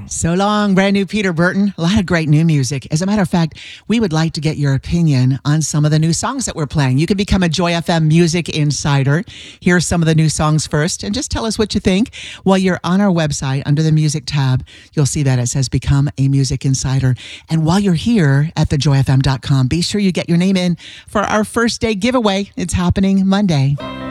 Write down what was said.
So long, brand new Peter Burton. A lot of great new music. As a matter of fact, we would like to get your opinion on some of the new songs that we're playing. You can become a Joy FM Music Insider. Hear some of the new songs first and just tell us what you think. While you're on our website, under the music tab, you'll see that it says Become a Music Insider. And while you're here at thejoyfm.com, be sure you get your name in for our first day giveaway. It's happening Monday.